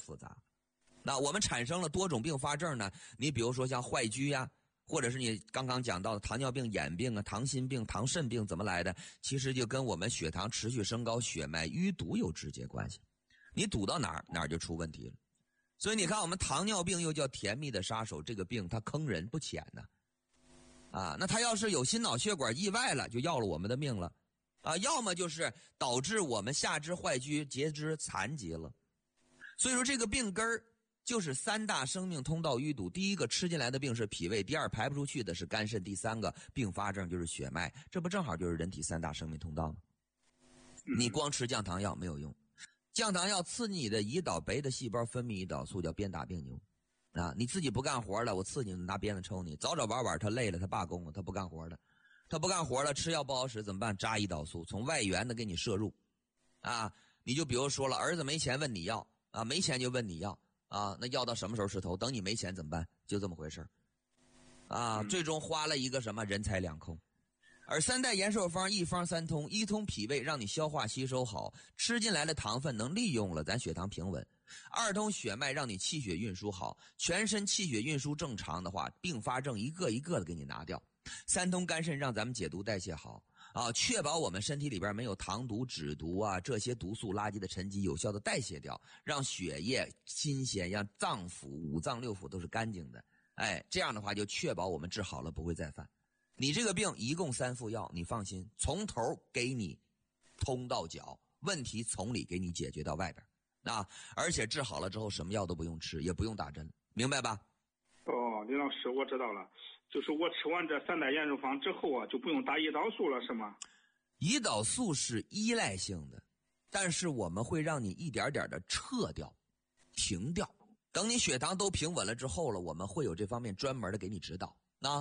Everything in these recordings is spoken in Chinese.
复杂。那我们产生了多种并发症呢，你比如说像坏疽呀，或者是你刚刚讲到的糖尿病、眼病啊、糖心病、糖肾病怎么来的，其实就跟我们血糖持续升高、血脉淤堵有直接关系。你堵到哪儿就出问题了。所以你看，我们糖尿病又叫甜蜜的杀手，这个病它坑人不浅呢。那它要是有心脑血管意外了，就要了我们的命了。要么就是导致我们下肢坏疽、截肢、残疾了。所以说这个病根儿就是三大生命通道淤堵。第一个吃进来的病是脾胃，第二排不出去的是肝肾，第三个并发症就是血脉。这不正好就是人体三大生命通道吗？你光吃降糖药没有用，降糖药刺激你的胰岛酶的细胞分泌胰岛素，叫鞭打病牛。你自己不干活了，我刺激你拿鞭子抽你，早早晚晚他累了，他罢工了，他不干活了。他不干活了，吃药不好使怎么办？扎胰岛素，从外源的给你摄入。你就比如说了，儿子没钱问你要没钱就问你要那要到什么时候是头？等你没钱怎么办？就这么回事最终花了一个什么人财两空。而三代延寿方一方三通，一通脾胃让你消化吸收好，吃进来的糖分能利用了，咱血糖平稳；二通血脉让你气血运输好，全身气血运输正常的话，并发症一个一个的给你拿掉；三通肝肾让咱们解毒代谢好确保我们身体里边没有糖毒、脂毒这些毒素垃圾的沉积有效的代谢掉，让血液新鲜，让脏腑五脏六腑都是干净的。这样的话就确保我们治好了不会再犯。你这个病一共3副药，你放心，从头给你通到脚，问题从里给你解决到外边而且治好了之后什么药都不用吃，也不用打针，明白吧？ 林老师，我知道了，就是我吃完这三代延寿方之后就不用打胰岛素了，是吗？ 胰岛素是依赖性的，但是我们会让你一点点的撤掉、停掉。等你血糖都平稳了之后了，我们会有这方面专门的给你指导。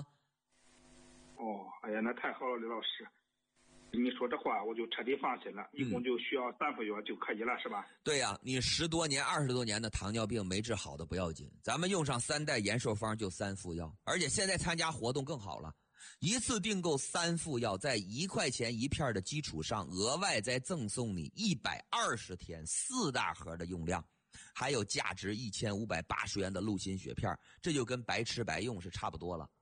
哎呀，那太好了，李老师，你说这话我就彻底放心了，一共就需要3副药就可以了，是吧？ 对呀，你10多年、20多年的糖尿病没治好的不要紧，咱们用上三代延寿方就3副药，而且现在参加活动更好了，一次订购3副药，在1块钱一片的基础上，额外再赠送你120天4大盒的用量，还有价值1580元的鹿心血片，这就跟白吃白用是差不多了。